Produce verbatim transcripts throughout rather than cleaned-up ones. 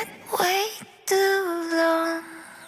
way too long.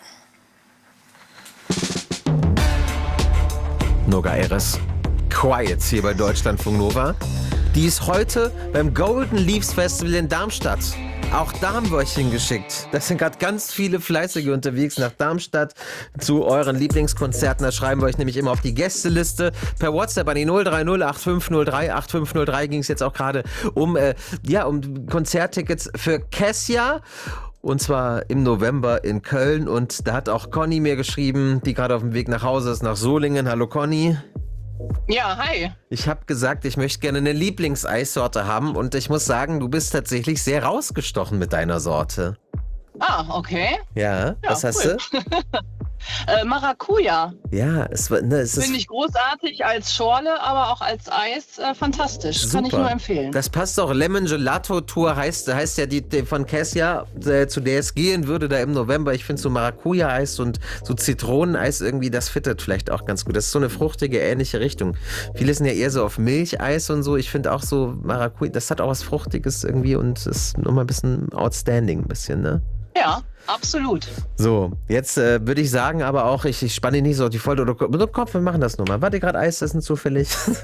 Noga Eres. Quiet hier bei Deutschlandfunk Nova. Die ist heute beim Golden Leaves Festival in Darmstadt. Auch da haben wir euch hingeschickt. Da sind gerade ganz viele Fleißige unterwegs nach Darmstadt zu euren Lieblingskonzerten. Da schreiben wir euch nämlich immer auf die Gästeliste. Per WhatsApp an die null drei null acht fünf null drei acht fünf null drei ging es jetzt auch gerade um, äh, ja, um Konzerttickets für Kessia. Und zwar im November in Köln. Und da hat auch Conny mir geschrieben, die gerade auf dem Weg nach Hause ist, nach Solingen. Hallo Conny. Ja, hi. Ich habe gesagt, ich möchte gerne eine Lieblingseissorte haben und ich muss sagen, du bist tatsächlich sehr rausgestochen mit deiner Sorte. Ah, okay. Ja, Ja, was hast cool. du? Äh, Maracuja. Ja, es war, ne, es ist Finde ich großartig als Schorle, aber auch als Eis äh, fantastisch. super. Kann ich nur empfehlen. Das passt auch. Lemon Gelato Tour heißt, heißt ja die, die von Kessia, äh, zu der es gehen würde da im November. Ich finde so Maracuja-Eis und so Zitroneneis irgendwie, das fittet vielleicht auch ganz gut. Das ist so eine fruchtige, ähnliche Richtung. Viele sind ja eher so auf Milcheis und so. Ich finde auch so Maracuja, das hat auch was Fruchtiges irgendwie und ist nochmal ein bisschen outstanding, ein bisschen, ne? Ja, absolut. So, jetzt äh, würde ich sagen, aber auch, ich, ich spanne dich nicht so auf die Folter oder mit dem Kopf, wir machen das nochmal. Warte, gerade Eis essen zufällig?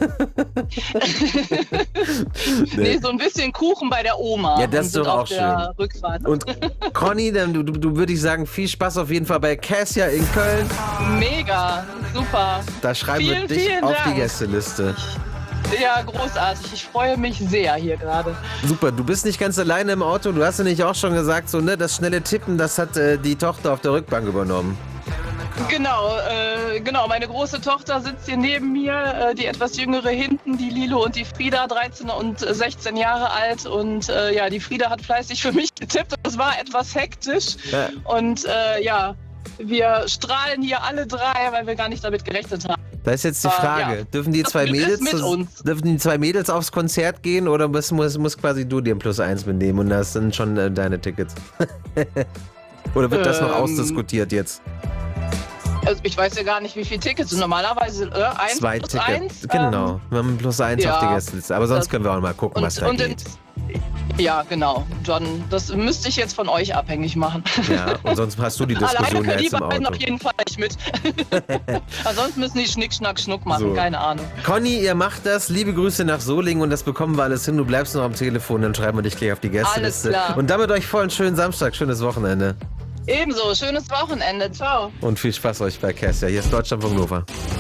Nee, so ein bisschen Kuchen bei der Oma. Ja, das und ist sind doch auf auch der schön. Rückfahrt. Und Conny, dann, du, du würde ich sagen, viel Spaß auf jeden Fall bei Kessia in Köln. Mega, super. Da schreiben Vielen, wir dich vielen auf Dank. die Gästeliste. Ja, großartig. Ich freue mich sehr hier gerade. Super, du bist nicht ganz alleine im Auto. Du hast ja nicht auch schon gesagt, so, ne, das schnelle Tippen, das hat äh, die Tochter auf der Rückbank übernommen. Genau, äh, genau. Meine große Tochter sitzt hier neben mir, äh, die etwas jüngere hinten, die Lilo und die Frieda, dreizehn und sechzehn Jahre alt. Und äh, ja, die Frieda hat fleißig für mich getippt. Es war etwas hektisch. Ja. Und äh, ja, wir strahlen hier alle drei, weil wir gar nicht damit gerechnet haben. Da ist jetzt die Äh, Frage, ja. dürfen die Das zwei Glück ist Mädels mit zus- uns. dürfen die zwei Mädels aufs Konzert gehen oder muss, muss, muss quasi du dir ein Plus eins mitnehmen und das sind schon äh, deine Tickets? Oder wird das noch Ähm, ausdiskutiert jetzt? Also ich weiß ja gar nicht, wie viele Tickets sind. Normalerweise äh, eins Zwei plus Tickets. eins. Genau, Ähm, wir haben ein Plus eins ja, auf die Gästeliste. Aber sonst das- können wir auch mal gucken, was und, da und in, geht. ja, genau. John, das müsste ich jetzt von euch abhängig machen. Ja, und sonst hast du die Alleine Diskussion ja können die jetzt im beiden Auto. auf jeden Fall nicht mit. Ansonsten müssen die Schnick, Schnack, Schnuck machen, So. keine Ahnung. Conny, ihr macht das. Liebe Grüße nach Solingen und das bekommen wir alles hin. Du bleibst noch am Telefon, dann schreiben wir dich gleich auf die Gästeliste. Alles klar. Und damit euch vollen schönen Samstag, schönes Wochenende. Ebenso, schönes Wochenende. Ciao. Und viel Spaß euch bei Kessia. Hier ist Deutschlandfunk Nova.